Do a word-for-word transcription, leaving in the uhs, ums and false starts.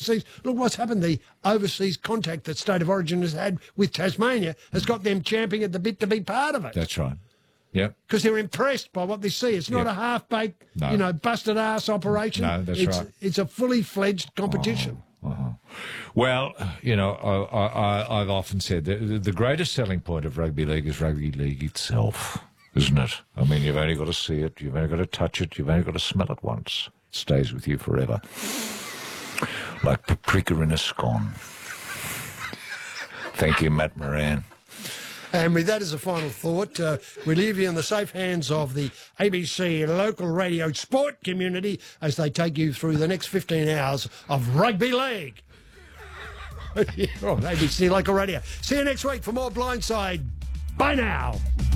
overseas. Look what's happened. The overseas contact that State of Origin has had with Tasmania has got them champing at the bit to be part of it. That's right. Yep. Because they're impressed by what they see. It's not Yep. a half-baked, No. you know, busted-ass operation. No, that's it's, right. It's a fully-fledged competition. Oh, uh-huh. Well, you know, I, I, I've often said that the greatest selling point of rugby league is rugby league itself, isn't it? I mean, you've only got to see it, you've only got to touch it, you've only got to smell it once. It stays with you forever. Like paprika in a scone. Thank you, Matt Moran. And with that as a final thought, uh, we leave you in the safe hands of the A B C local radio sport community as they take you through the next fifteen hours of rugby league. Oh, A B C local radio. See you next week for more Blindside. Bye now.